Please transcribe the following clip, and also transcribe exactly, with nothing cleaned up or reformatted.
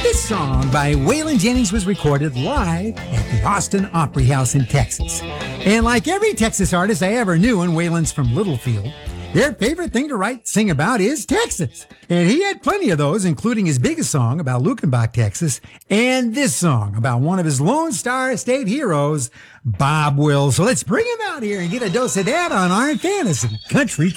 This song by Waylon Jennings was recorded live at the Austin Opry House in Texas. And like every Texas artist I ever knew, and Waylon's from Littlefield, their favorite thing to write, sing about is Texas. And he had plenty of those, including his biggest song about Lukenbach, Texas, and this song about one of his Lone Star State heroes, Bob Wills. So let's bring him out here and get a dose of that on our Fantasy Country